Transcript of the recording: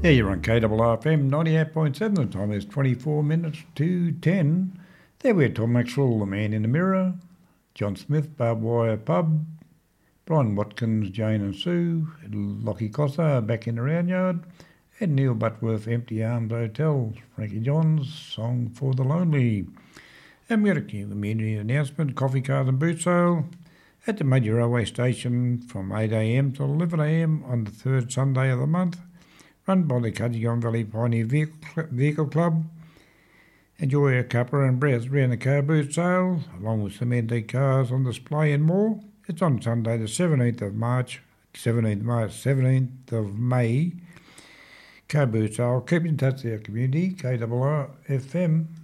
Yeah, you're on KRRFM 98.7. The time is 24 minutes to 10. There we're Tom Maxwell, the man in the mirror, John Smith, Barbed Wire Pub, Brian Watkins, Jane and Sue, Lockie Cossa, Back in the Round Yard, and Neil Butworth, Empty Arms Hotel, Frankie Johns, Song for the Lonely. And we've got a community announcement, coffee cart and boot sale at the major railway station from 8am till 11am on the third Sunday of the month, run by the Cudgegong Valley Pioneer Vehicle Club. Enjoy a cuppa and browse around the car boot sale, along with some antique cars on display and more. It's on Sunday the 17th of May. Car boot sale. Keep in touch with our community, KRRFM.